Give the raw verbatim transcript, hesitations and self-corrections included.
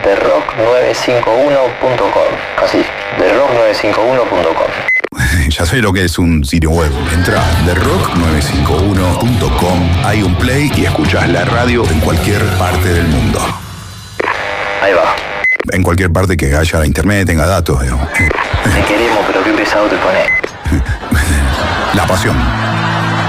the rock nueve cinco uno punto com. Así, the rock nueve cinco uno punto com. Ya sé lo que es un sitio web. Entra a the rock nueve cinco uno punto com, hay un play y escuchás la radio en cualquier parte del mundo. Ahí va. En cualquier parte que haya internet, tenga datos, digamos. Te queremos, pero qué pesado te pones. La pasión.